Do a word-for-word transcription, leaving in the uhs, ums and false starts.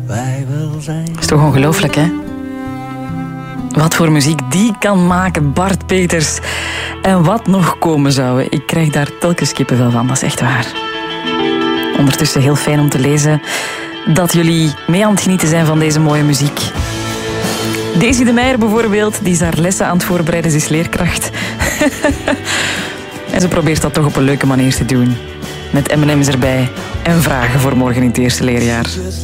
Is toch ongelooflijk, hè? Wat voor muziek die kan maken, Bart Peters. En wat nog komen zou. Ik krijg daar telkens kippenvel van, dat is echt waar. Ondertussen heel fijn om te lezen dat jullie mee aan het genieten zijn van deze mooie muziek. Daisy de Meijer bijvoorbeeld, die is haar lessen aan het voorbereiden, ze is leerkracht. En ze probeert dat toch op een leuke manier te doen. Met M en M's erbij en vragen voor morgen in het eerste leerjaar.